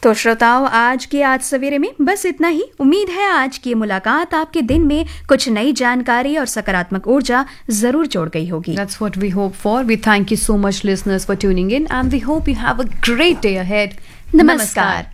तो श्रोताओं, आज सवेरे में बस इतना ही। उम्मीद है आज की मुलाकात आपके दिन में कुछ नई जानकारी और सकारात्मक ऊर्जा जरूर जोड़ गई होगी। That's what we hope for. We thank you so much listeners for tuning in and we hope you have a great day ahead. नमस्कार।